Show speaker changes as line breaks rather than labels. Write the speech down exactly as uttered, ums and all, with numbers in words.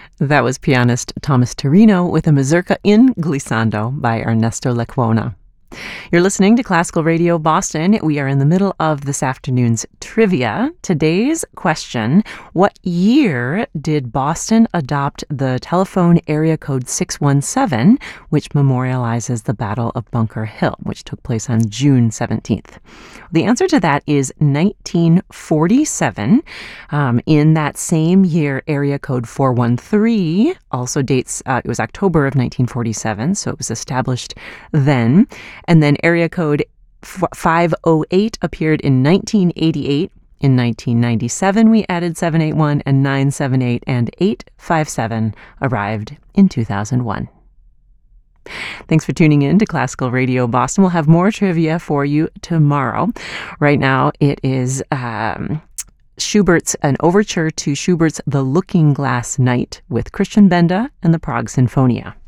That was pianist Thomas Torino with a mazurka in glissando by Ernesto Lecuona. You're listening to Classical Radio Boston. We are in the middle of this afternoon's trivia. Today's question: what year did Boston adopt the telephone area code six one seven, which memorializes the Battle of Bunker Hill, which took place on June seventeenth? The answer to that is nineteen forty-seven. Um, in that same year, area code four one three also dates, uh, it was October of nineteen forty-seven, so it was established then. And then area code five oh eight appeared in nineteen eighty-eight. In nineteen ninety-seven, we added seven eight one, and nine seven eight and eight five seven arrived in two thousand one. Thanks for tuning in to Classical Radio Boston. We'll have more trivia for you tomorrow. Right now, it is um, Schubert's, an overture to Schubert's The Looking Glass Night with Christian Benda and the Prague Sinfonia.